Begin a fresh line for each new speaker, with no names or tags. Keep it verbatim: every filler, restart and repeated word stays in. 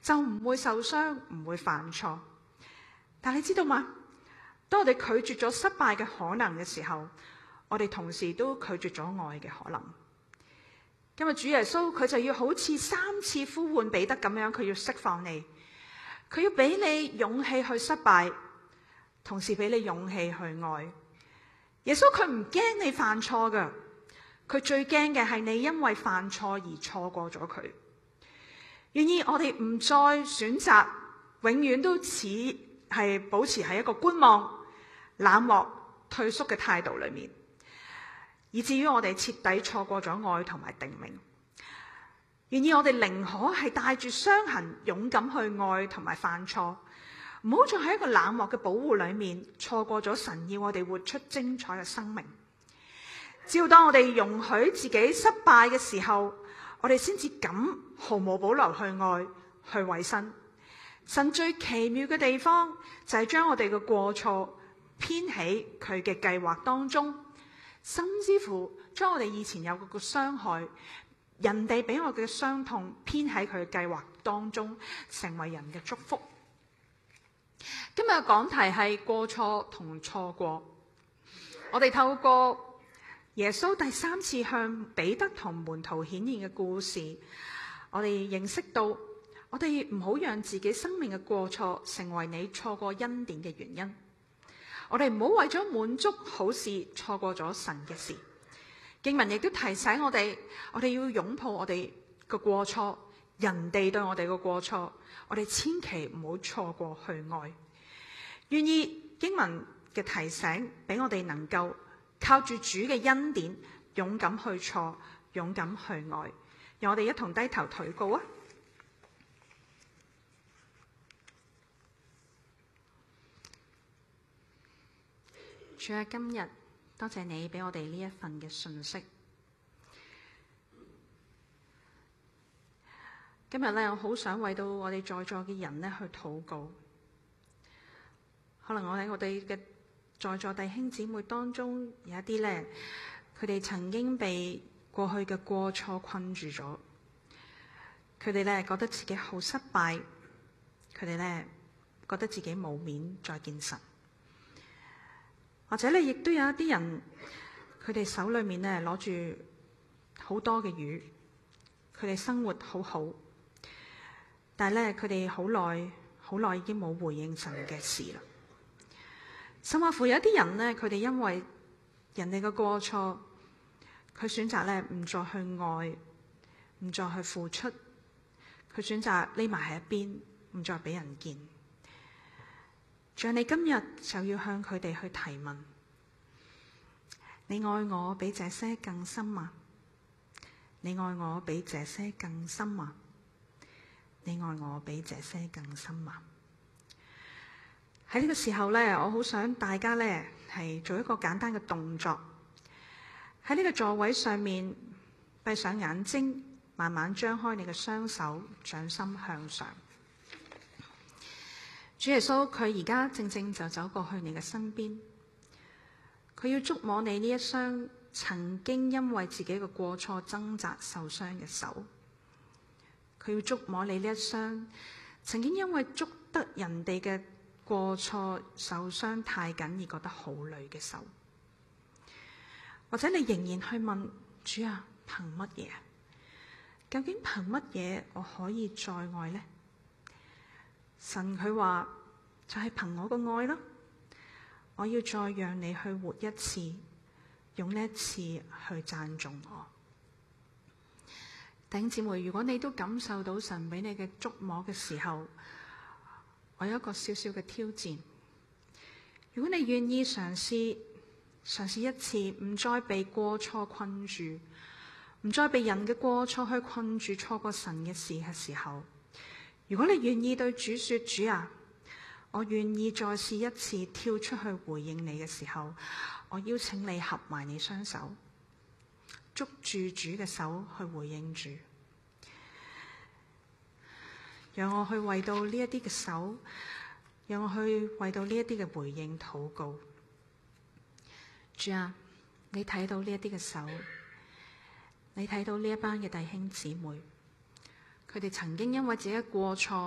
就唔會受傷，唔會犯錯。但你知道嗎？當我哋拒絕咗失敗嘅可能嘅時候，我哋同時都拒絕咗愛嘅可能。今日主耶穌佢就要好似三次呼喚彼得咁樣，佢要釋放你，佢要俾你勇氣去失敗，同時俾你勇氣去愛。耶穌佢唔驚你犯錯㗎，佢最驚嘅係你因為犯錯而錯過咗佢。願意我哋唔再選擇永遠都似係保持喺一個觀望、冷漠、退縮嘅態度裏面，以至於我哋徹底錯過咗愛同埋定命。願意我哋寧可係帶住傷痕，勇敢去愛同埋犯錯，唔好再喺一個冷漠嘅保護裏面錯過咗神要我哋活出精彩嘅生命。只要當我哋容許自己失敗嘅時候，我哋先至敢毫無保留去愛、去委身。神最奇妙嘅地方就係將我哋嘅過錯編喺佢嘅計劃當中，甚至乎將我哋以前有嗰個傷害、人哋俾我嘅傷痛編喺佢嘅計劃當中，成為人嘅祝福。今日嘅講題係過錯同錯過。我哋透過耶穌第三次向彼得同門徒顯現嘅故事，我哋認識到，我哋唔好讓自己生命嘅過錯成為你錯過恩典嘅原因。我哋唔好為咗滿足好事錯過咗神嘅事。經文亦都提醒我哋，我哋要擁抱我哋嘅過錯，人哋對我哋嘅過錯，我哋千祈唔好錯過去愛。願意經文嘅提醒，俾我哋能夠靠住主嘅恩典，勇敢去錯，勇敢去愛。讓我哋一同低頭禱告啊！主啊，今日多謝你俾我哋呢一份嘅信息。今日咧，我好想為到我哋在座嘅人咧去禱告。可能我喺我哋嘅在座弟兄姊妹當中，有一啲咧，佢哋曾經被過去嘅過錯困住咗，佢哋咧覺得自己好失敗，佢哋咧覺得自己冇面再見神。或者咧，亦都有一啲人，佢哋手裏面咧攞住好多嘅魚，佢哋生活好好，但係咧佢哋好耐好耐已經冇回應神嘅事啦。甚或乎有一啲人咧，佢哋因為人哋嘅過錯，佢選擇咧唔再去愛，唔再去付出，佢選擇匿埋喺一邊，唔再俾人見。像你今日就要向佢哋去提問：你愛我比這些更深嗎？你愛我比這些更深嗎？你愛我比這些更深嗎？喺呢個時候咧，我好想大家咧係做一個簡單嘅動作，喺呢個座位上面閉上眼睛，慢慢張開你嘅雙手，掌心向上。主耶穌佢而家正正就走過去你嘅身邊，佢要觸摸你呢一雙曾經因為自己嘅過錯掙扎受傷嘅手，佢要觸摸你呢一雙曾經因為捉得人哋嘅過錯受傷太緊而覺得好累嘅手。或者你仍然去問主啊，憑乜嘢？究竟憑乜嘢我可以再愛呢？神佢話就係憑我嘅愛咯，我要再讓你去活一次，用呢一次去讚頌我。弟兄姊妹，如果你都感受到神俾你嘅觸摸嘅時候，我有一個小小嘅挑戰。如果你願意嘗試嘗試一次，唔再被過錯困住，唔再被人嘅過錯去困住，錯過神嘅事嘅時候，如果你願意對主說，主啊，我願意再試一次跳出去回應你嘅時候，我邀請你合埋你雙手，捉住主嘅手去回應主。讓我去為到呢一啲嘅手，讓我去為到呢一啲嘅回應禱告。主啊，你睇到呢一啲嘅手，你睇到呢一班嘅弟兄姊妹，佢哋曾經因為自己嘅過錯